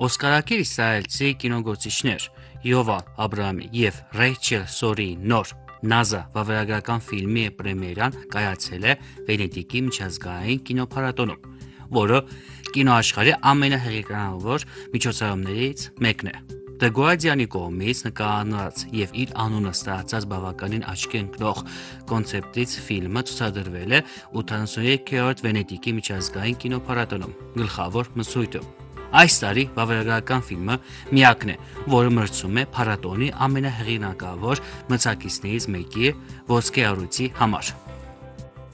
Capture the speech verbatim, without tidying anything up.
Օսկարակիր իսրայելցի կինոգործիչներ Յովալ Աբրահամի և Ռեյչել Սորիի նոր Նազա վավերագրական ֆիլմի պրեմիերան կայացել է Վենետիկի միջազգային կինոփառատոնում, որը կինոաշխարհի ամենահեղիկանալով միջոցառումներից մեկն է։ The Guardian-ի կողմից նկարահանված և իր անունը ստացած բավականին աչքի ընկնող կոնցեպտից ֆիլմը ցուցադրվել է ութանասուներկերորդ Վենետիկի միջազգային կինոփառատոնում գլխավոր մրցույթում։ Այս տարի վավերագրական ֆիլմը միակն է, որը մրցում է փառատոնի ամենահեղինակավոր մրցակիցներից մեկի ոսկե առույցի համար։